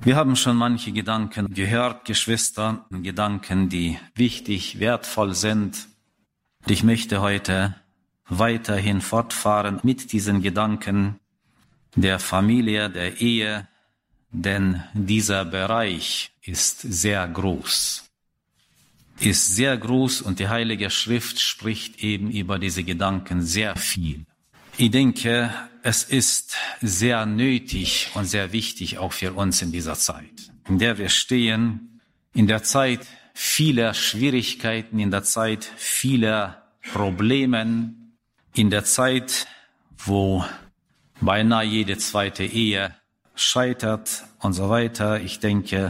Wir haben schon manche Gedanken gehört, Geschwister, Gedanken, die wichtig, wertvoll sind. Und ich möchte heute weiterhin fortfahren mit diesen Gedanken der Familie, der Ehe, denn dieser Bereich ist sehr groß. Und die Heilige Schrift spricht eben über diese Gedanken sehr viel. Ich denke, es ist sehr nötig und sehr wichtig auch für uns in dieser Zeit, in der wir stehen, in der Zeit vieler Schwierigkeiten, in der Zeit vieler Problemen, in der Zeit, wo beinahe jede zweite Ehe scheitert und so weiter. Ich denke,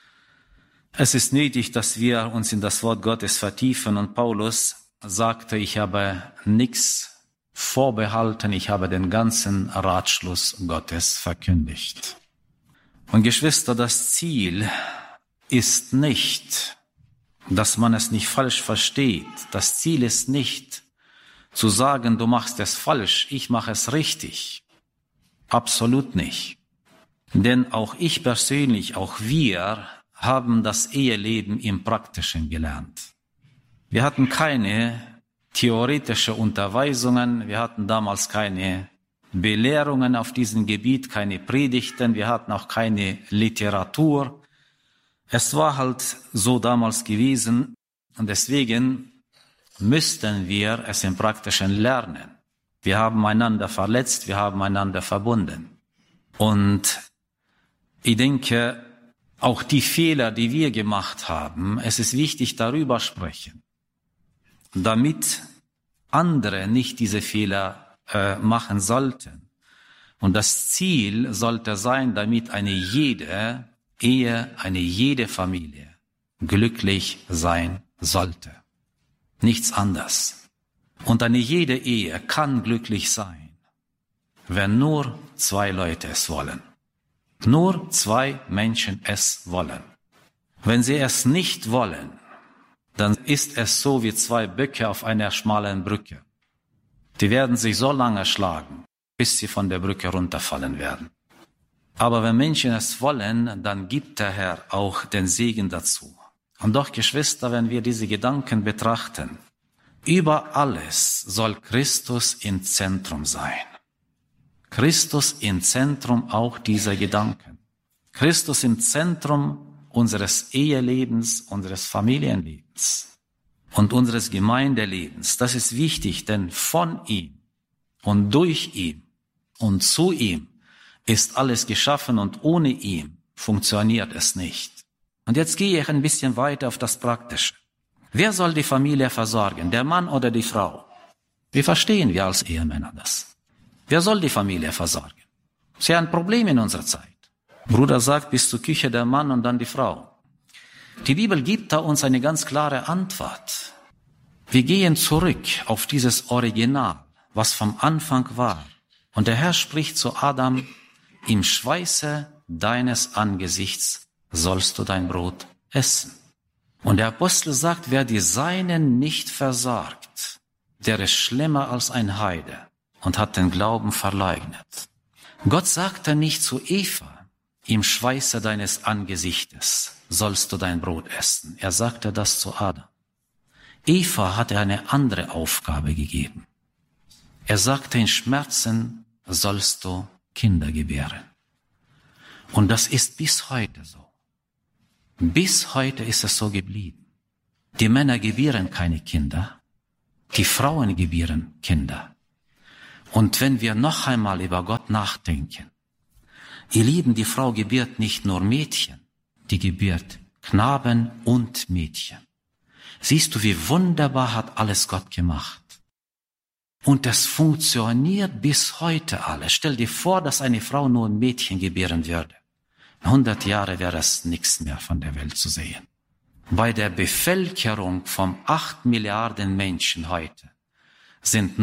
es ist nötig, dass wir uns in das Wort Gottes vertiefen. Und Paulus sagte, ich habe nichts vorbehalten, ich habe den ganzen Ratschluss Gottes verkündigt. Und Geschwister, das Ziel ist nicht, dass man es nicht falsch versteht. Das Ziel ist nicht zu sagen, du machst es falsch, ich mache es richtig. Absolut nicht. Denn auch ich persönlich, auch wir haben das Eheleben im Praktischen gelernt. Wir hatten keine theoretische Unterweisungen, wir hatten damals keine Belehrungen auf diesem Gebiet, keine Predigten, wir hatten auch keine Literatur. Es war halt so damals gewesen und deswegen müssten wir es im Praktischen lernen. Wir haben einander verletzt, wir haben einander verbunden. Und ich denke, auch die Fehler, die wir gemacht haben, es ist wichtig, darüber sprechen, damit andere nicht diese Fehler machen sollten. Und das Ziel sollte sein, damit eine jede Ehe, eine jede Familie glücklich sein sollte. Nichts anderes. Und eine jede Ehe kann glücklich sein, wenn nur zwei Leute es wollen. Nur zwei Menschen es wollen. Wenn sie es nicht wollen, dann ist es so wie zwei Böcke auf einer schmalen Brücke. Die werden sich so lange schlagen, bis sie von der Brücke runterfallen werden. Aber wenn Menschen es wollen, dann gibt der Herr auch den Segen dazu. Und doch, Geschwister, wenn wir diese Gedanken betrachten, über alles soll Christus im Zentrum sein. Christus im Zentrum auch dieser Gedanken. Christus im Zentrum unseres Ehelebens, unseres Familienlebens und unseres Gemeindelebens. Das ist wichtig, denn von ihm und durch ihn und zu ihm ist alles geschaffen und ohne ihn funktioniert es nicht. Und jetzt gehe ich ein bisschen weiter auf das Praktische. Wer soll die Familie versorgen, der Mann oder die Frau? Wie verstehen wir als Ehemänner das? Wer soll die Familie versorgen? Das ist ja ein Problem in unserer Zeit. Bruder sagt, bis zur Küche der Mann und dann die Frau. Die Bibel gibt da uns eine ganz klare Antwort. Wir gehen zurück auf dieses Original, was vom Anfang war. Und der Herr spricht zu Adam, im Schweiße deines Angesichts sollst du dein Brot essen. Und der Apostel sagt, wer die Seinen nicht versorgt, der ist schlimmer als ein Heide und hat den Glauben verleugnet. Gott sagte nicht zu Eva, im Schweiße deines Angesichtes sollst du dein Brot essen. Er sagte das zu Adam. Eva hatte eine andere Aufgabe gegeben. Er sagte, in Schmerzen sollst du Kinder gebären. Und das ist bis heute so. Bis heute ist es so geblieben. Die Männer gebären keine Kinder, die Frauen gebären Kinder. Und wenn wir noch einmal über Gott nachdenken, ihr Lieben, die Frau gebärt nicht nur Mädchen, die gebärt Knaben und Mädchen. Siehst du, wie wunderbar hat alles Gott gemacht. Und das funktioniert bis heute alles. Stell dir vor, dass eine Frau nur ein Mädchen gebären würde. In 100 Jahren wäre es nichts mehr von der Welt zu sehen. Bei der Bevölkerung von 8 Milliarden Menschen heute sind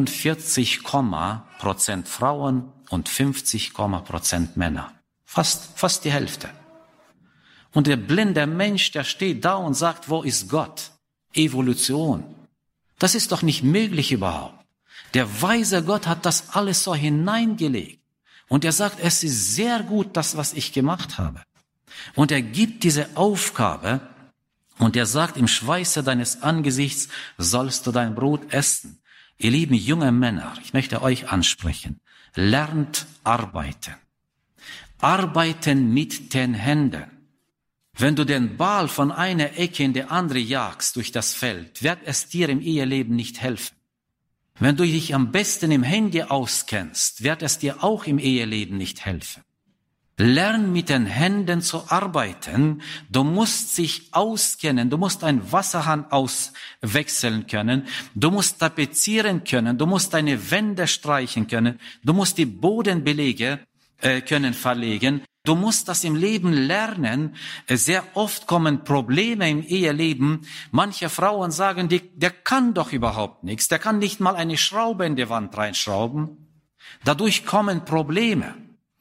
49% Frauen und 50% Männer. Fast die Hälfte. Und der blinde Mensch, der steht da und sagt, wo ist Gott? Evolution. Das ist doch nicht möglich überhaupt. Der weise Gott hat das alles so hineingelegt. Und er sagt, es ist sehr gut, das, was ich gemacht habe. Und er gibt diese Aufgabe und er sagt, im Schweiße deines Angesichts sollst du dein Brot essen. Ihr lieben junge Männer, ich möchte euch ansprechen, lernt arbeiten. Arbeiten mit den Händen. Wenn du den Ball von einer Ecke in die andere jagst durch das Feld, wird es dir im Eheleben nicht helfen. Wenn du dich am besten im Handy auskennst, wird es dir auch im Eheleben nicht helfen. Lern mit den Händen zu arbeiten. Du musst dich auskennen. Du musst einen Wasserhahn auswechseln können. Du musst tapezieren können. Du musst deine Wände streichen können. Du musst die Bodenbelege können verlegen. Du musst das im Leben lernen. Sehr oft kommen Probleme im Eheleben. Manche Frauen sagen, der kann doch überhaupt nichts. Der kann nicht mal eine Schraube in die Wand reinschrauben. Dadurch kommen Probleme.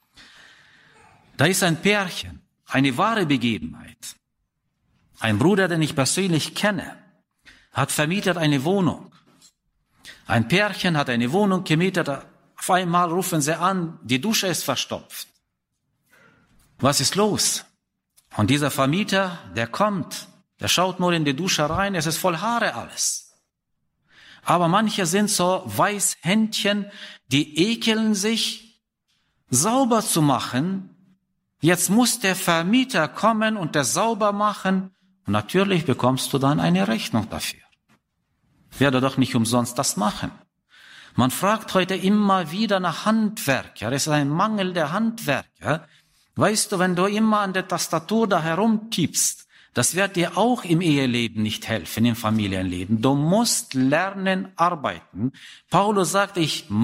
Da ist ein Pärchen, eine wahre Begebenheit. Ein Bruder, den ich persönlich kenne, hat vermietet eine Wohnung. Ein Pärchen hat eine Wohnung gemietet. Auf einmal rufen sie an, die Dusche ist verstopft. Was ist los? Und dieser Vermieter, der kommt, der schaut nur in die Dusche rein, es ist voll Haare alles. Aber manche sind so Weißhändchen, die ekeln sich, sauber zu machen. Jetzt muss der Vermieter kommen und das sauber machen. Und natürlich bekommst du dann eine Rechnung dafür. Werde doch nicht umsonst das machen. Man fragt heute immer wieder nach Handwerker. Es ist ein Mangel der Handwerker. Weißt du, wenn du immer an der Tastatur da herumtippst, das wird dir auch im Eheleben nicht helfen, im Familienleben. Du musst lernen, arbeiten. Paulus sagte,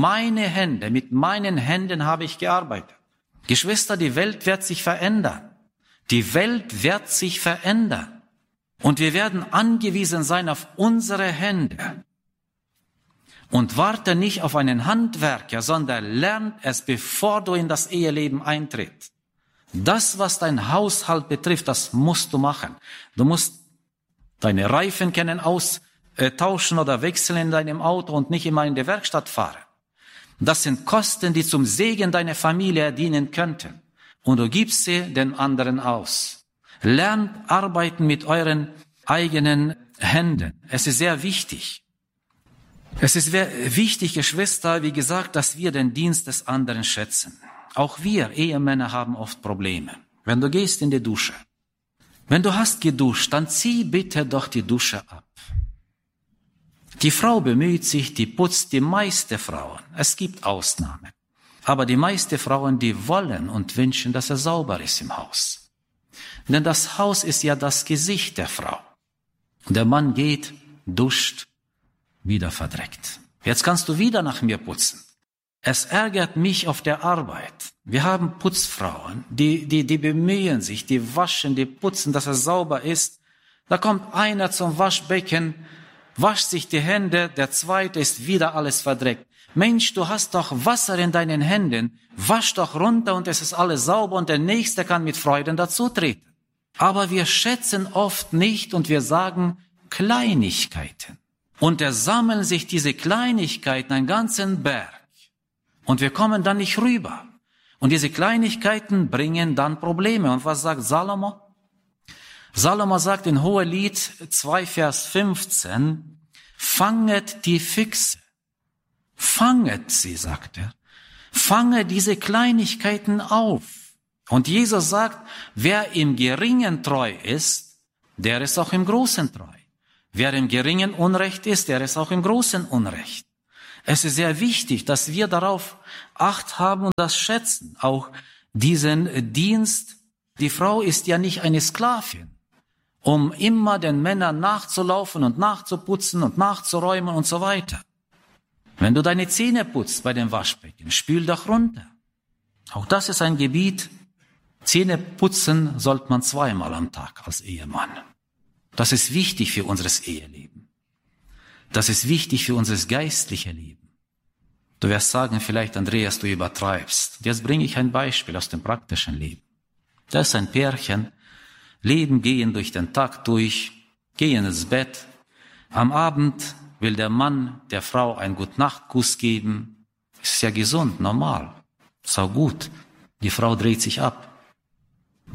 mit meinen Händen habe ich gearbeitet. Geschwister, die Welt wird sich verändern. Die Welt wird sich verändern. Und wir werden angewiesen sein auf unsere Hände. Und warte nicht auf einen Handwerker, sondern lern es, bevor du in das Eheleben eintrittst. Das, was dein Haushalt betrifft, das musst du machen. Du musst deine Reifen austauschen oder wechseln in deinem Auto und nicht immer in die Werkstatt fahren. Das sind Kosten, die zum Segen deiner Familie dienen könnten. Und du gibst sie den anderen aus. Lernt arbeiten mit euren eigenen Händen. Es ist sehr wichtig. Es ist wichtig, Geschwister, wie gesagt, dass wir den Dienst des anderen schätzen. Auch wir Ehemänner haben oft Probleme. Wenn du gehst in die Dusche, wenn du hast geduscht, dann zieh bitte doch die Dusche ab. Die Frau bemüht sich, die putzt, die meiste Frauen. Es gibt Ausnahmen. Aber die meisten Frauen, die wollen und wünschen, dass es sauber ist im Haus. Denn das Haus ist ja das Gesicht der Frau. Der Mann geht, duscht, wieder verdreckt. Jetzt kannst du wieder nach mir putzen. Es ärgert mich auf der Arbeit. Wir haben Putzfrauen, die bemühen sich, die waschen, die putzen, dass es sauber ist. Da kommt einer zum Waschbecken, wascht sich die Hände, der zweite ist wieder alles verdreckt. Mensch, du hast doch Wasser in deinen Händen, wasch doch runter und es ist alles sauber und der Nächste kann mit Freuden dazutreten. Aber wir schätzen oft nicht und wir sagen Kleinigkeiten. Und da sammeln sich diese Kleinigkeiten einen ganzen Berg. Und wir kommen dann nicht rüber. Und diese Kleinigkeiten bringen dann Probleme. Und was sagt Salomo? Salomo sagt in Hohelied 2, Vers 15, fanget die Füchse. Fanget sie, sagt er. Fange diese Kleinigkeiten auf. Und Jesus sagt, wer im Geringen treu ist, der ist auch im Großen treu. Wer im Geringen Unrecht ist, der ist auch im Großen Unrecht. Es ist sehr wichtig, dass wir darauf Acht haben und das schätzen. Auch diesen Dienst. Die Frau ist ja nicht eine Sklavin, um immer den Männern nachzulaufen und nachzuputzen und nachzuräumen und so weiter. Wenn du deine Zähne putzt bei dem Waschbecken, spül doch runter. Auch das ist ein Gebiet. Zähne putzen sollte man 2-mal am Tag als Ehemann. Das ist wichtig für unseres Eheleben. Das ist wichtig für unser geistliches Leben. Du wirst sagen, vielleicht, Andreas, du übertreibst. Jetzt bringe ich ein Beispiel aus dem praktischen Leben. Da ist ein Pärchen, leben, gehen durch den Tag durch, gehen ins Bett. Am Abend will der Mann der Frau einen Gute-Nacht-Kuss geben. Ist ja gesund, normal. Ist auch gut. Die Frau dreht sich ab.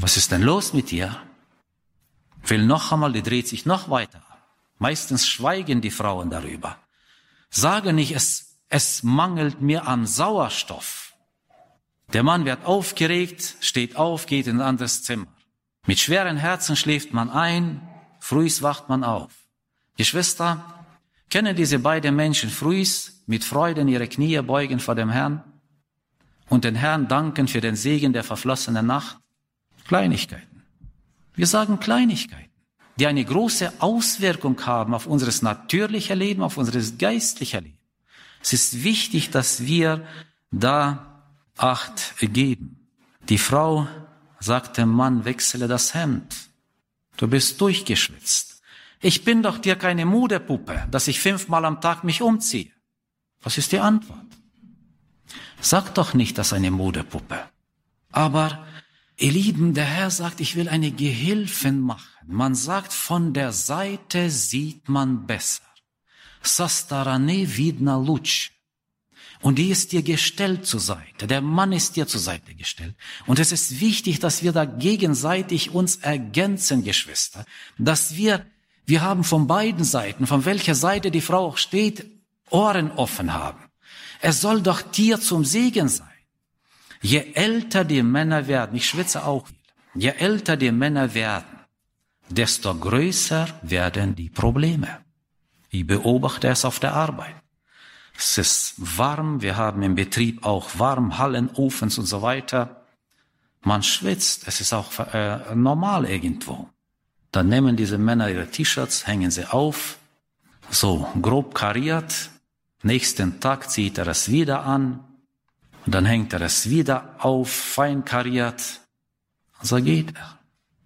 Was ist denn los mit dir? Will noch einmal, die dreht sich noch weiter. Meistens schweigen die Frauen darüber. Sage nicht, es mangelt mir an Sauerstoff. Der Mann wird aufgeregt, steht auf, geht in ein anderes Zimmer. Mit schweren Herzen schläft man ein, frühs wacht man auf. Geschwister, kennen diese beiden Menschen frühs mit Freuden ihre Knie beugen vor dem Herrn und den Herrn danken für den Segen der verflossenen Nacht? Kleinigkeiten. Wir sagen Kleinigkeiten, die eine große Auswirkung haben auf unser natürliches Leben, auf unser geistliches Leben. Es ist wichtig, dass wir da Acht geben. Die Frau sagt dem Mann, wechsle das Hemd. Du bist durchgeschwitzt. Ich bin doch dir keine Modepuppe, dass ich 5-mal am Tag mich umziehe. Was ist die Antwort? Sag doch nicht, das ist eine Modepuppe. Aber, ihr Lieben, der Herr sagt, ich will eine Gehilfin machen. Man sagt, von der Seite sieht man besser. Со стороны видно лучше. Und die ist dir gestellt zur Seite. Der Mann ist dir zur Seite gestellt. Und es ist wichtig, dass wir da gegenseitig uns ergänzen, Geschwister. Dass wir haben von beiden Seiten, von welcher Seite die Frau auch steht, Ohren offen haben. Es soll doch dir zum Segen sein. Je älter die Männer werden, ich schwitze auch viel, je älter die Männer werden, desto größer werden die Probleme. Ich beobachte es auf der Arbeit. Es ist warm, wir haben im Betrieb auch warm, Hallen, Ofens und so weiter. Man schwitzt, es ist auch normal irgendwo. Dann nehmen diese Männer ihre T-Shirts, hängen sie auf, so grob kariert. Nächsten Tag zieht er es wieder an und dann hängt er es wieder auf, fein kariert. So geht er.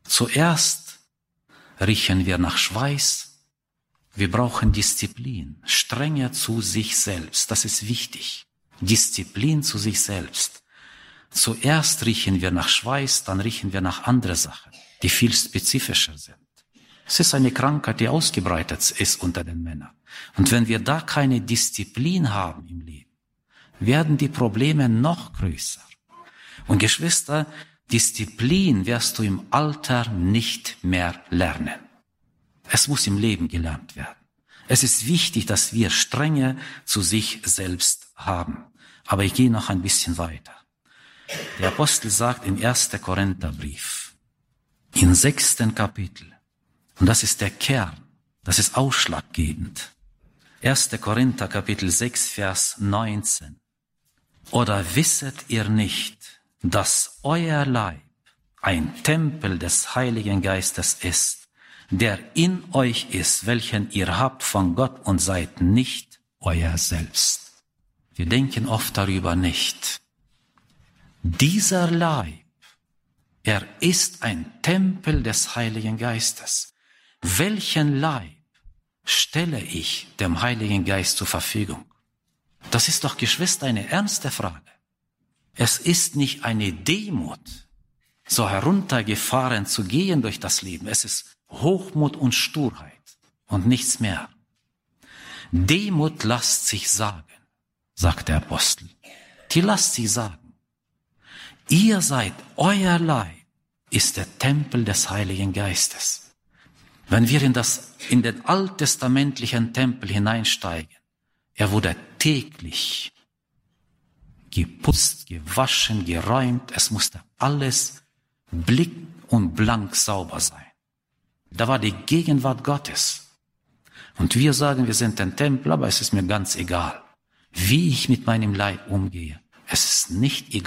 Zuerst riechen wir nach Schweiß. Wir brauchen Disziplin, Strenge zu sich selbst. Das ist wichtig. Disziplin zu sich selbst. Zuerst riechen wir nach Schweiß, dann riechen wir nach anderen Sachen, die viel spezifischer sind. Es ist eine Krankheit, die ausgebreitet ist unter den Männern. Und wenn wir da keine Disziplin haben im Leben, werden die Probleme noch größer. Und Geschwister, Disziplin wirst du im Alter nicht mehr lernen. Es muss im Leben gelernt werden. Es ist wichtig, dass wir Strenge zu sich selbst haben. Aber ich gehe noch ein bisschen weiter. Der Apostel sagt im 1. Korintherbrief, im 6. Kapitel, und das ist der Kern, das ist ausschlaggebend. 1. Korinther Kapitel 6, Vers 19. Oder wisset ihr nicht, dass euer Leib ein Tempel des Heiligen Geistes ist, der in euch ist, welchen ihr habt von Gott und seid nicht euer selbst. Wir denken oft darüber nicht. Dieser Leib, er ist ein Tempel des Heiligen Geistes. Welchen Leib stelle ich dem Heiligen Geist zur Verfügung? Das ist doch, Geschwister, eine ernste Frage. Es ist nicht eine Demut, so heruntergefahren zu gehen durch das Leben. Es ist Hochmut und Sturheit und nichts mehr. Demut lasst sich sagen, sagt der Apostel. Die lasst sich sagen. Ihr seid, euer Leib ist der Tempel des Heiligen Geistes. Wenn wir in den alttestamentlichen Tempel hineinsteigen, er wurde täglich geputzt, gewaschen, geräumt. Es musste alles blick und blank sauber sein. Da war die Gegenwart Gottes. Und wir sagen, wir sind ein Tempel, aber es ist mir ganz egal, wie ich mit meinem Leib umgehe. Es ist nicht egal.